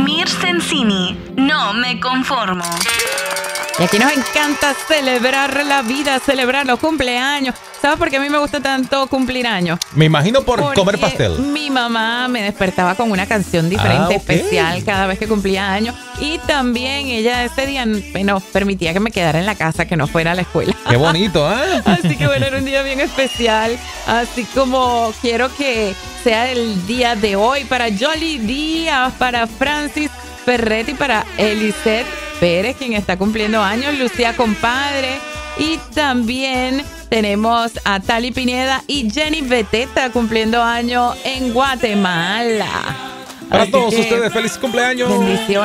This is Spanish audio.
Vladimir Sensini, no me conformo. Y aquí nos encanta celebrar la vida, celebrar los cumpleaños. ¿Sabes por qué a mí me gusta tanto cumplir años? Me imagino por Porque comer pastel. Mi mamá me despertaba con una canción diferente, ok. especial, cada vez que cumplía años. Y también ella ese día nos permitía que me quedara en la casa, que no fuera a la escuela. Qué bonito, ¿eh? Así que bueno, era un día bien especial. Así como quiero que sea el día de hoy para Jolie Díaz, para Francis Ferretti, para Elisette Pérez, quien está cumpliendo años, Lucía Compadre, y también tenemos a Tali Pineda y Jenny Beteta cumpliendo años en Guatemala. Para Así todos que, ustedes, feliz cumpleaños. bendiciones.